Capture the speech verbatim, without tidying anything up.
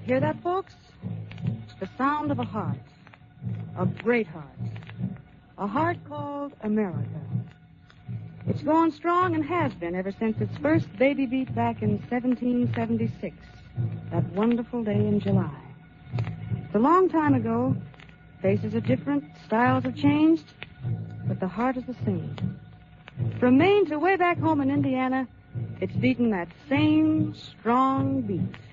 Hear that, folks? The sound of a heart. A great heart. A heart called America. It's going strong and has been ever since its first baby beat back in seventeen seventy-six. That wonderful day in July. It's a long time ago. Faces are different, styles have changed, but the heart is the same. From Maine to way back home in Indiana, it's beating that same strong beat.